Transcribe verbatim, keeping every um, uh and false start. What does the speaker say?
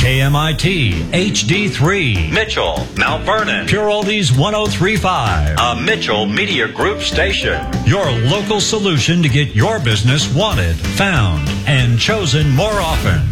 K M I T, H D three, Mitchell, Mount Vernon, Pure Oldies one oh three point five. a Mitchell Media Group station. Your local solution to get your business wanted, found, and chosen more often.